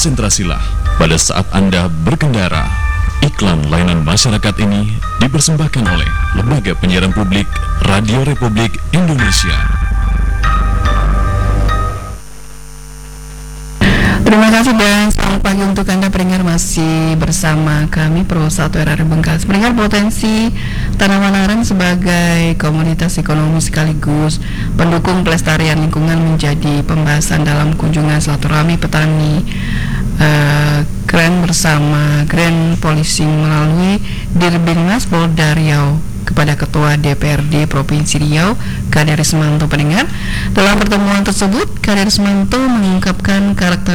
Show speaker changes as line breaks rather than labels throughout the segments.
konsentrasilah pada saat Anda berkendara. Iklan layanan masyarakat ini dipersembahkan oleh Lembaga Penyiaran Publik Radio Republik Indonesia.
Terima kasih dan selamat pagi untuk Anda pendengar, masih bersama kami Pro 1 RRI Bengkalis. Pendengar, potensi tanaman aren sebagai komoditas ekonomi sekaligus pendukung pelestarian lingkungan menjadi pembahasan dalam kunjungan silaturahmi petani Keren bersama Grand Policing melalui Dirbinmas Polda Riau kepada Ketua DPRD Provinsi Riau, Kader Ismanto. Pendengar, dalam pertemuan tersebut Kader Ismanto mengungkapkan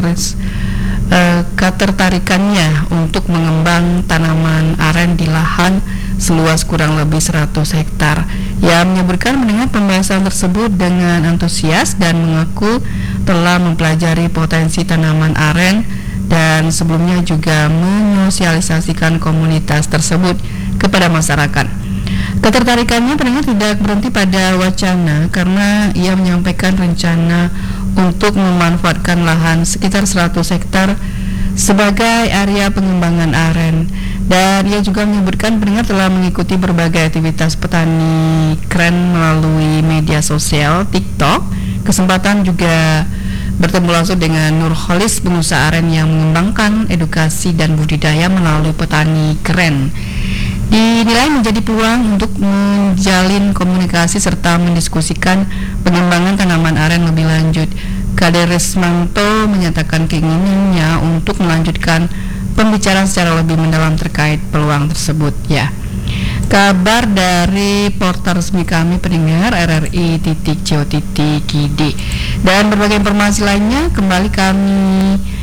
ketertarikannya untuk mengembang tanaman aren di lahan seluas kurang lebih 100 hektar. Ia menyebutkan mendengar pembahasan tersebut dengan antusias dan mengaku telah mempelajari potensi tanaman aren dan sebelumnya juga menyosialisasikan komunitas tersebut kepada masyarakat. Ketertarikannya pendengar tidak berhenti pada wacana, karena ia menyampaikan rencana untuk memanfaatkan lahan sekitar 100 hektar sebagai area pengembangan aren. Dan ia juga menyebutkan pendengar telah mengikuti berbagai aktivitas petani keren melalui media sosial TikTok. Kesempatan juga bertemu langsung dengan Nurholis, pengusaha aren yang mengembangkan edukasi dan budidaya melalui petani keren. Dinilai menjadi peluang untuk menjalin komunikasi serta mendiskusikan pengembangan tanaman aren lebih lanjut. Kader Ismanto menyatakan keinginannya untuk melanjutkan pembicaraan secara lebih mendalam terkait peluang tersebut. Ya, kabar dari portal resmi kami pendengar RRI.co.id, dan berbagai informasi lainnya kembali kami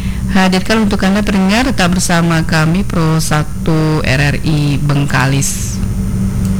hadirkan untuk Anda pendengar. Tetap bersama kami Pro 1 RRI Bengkalis.